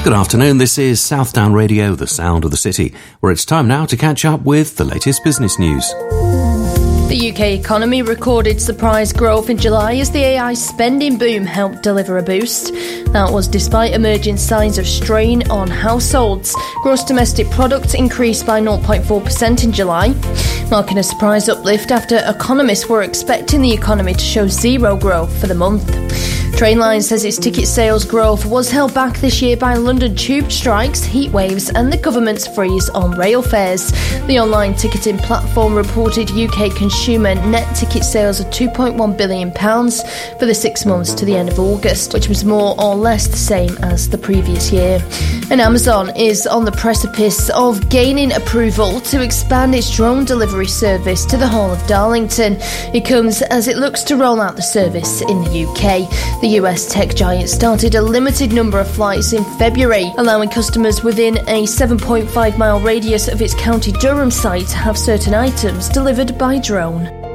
Good afternoon, this is Southdown Radio, the sound of the city, where it's time now to catch up with the latest business news. The UK economy recorded surprise growth in July as the AI spending boom helped deliver a boost. That was despite emerging signs of strain on households. Gross domestic product increased by 0.4% in July, marking a surprise uplift after economists were expecting the economy to show zero growth for the month. Trainline says its ticket sales growth was held back this year by London tube strikes, heat waves and the government's freeze on rail fares. The online ticketing platform reported UK consumer net ticket sales of £2.1 billion for the 6 months to the end of August, which was more or less the same as the previous year. And Amazon is on the precipice of gaining approval to expand its drone delivery service to the whole of Darlington. It comes as it looks to roll out the service in the UK. The US tech giant started a limited number of flights in February, allowing customers within a 7.5-mile radius of its County Durham site to have certain items delivered by drone.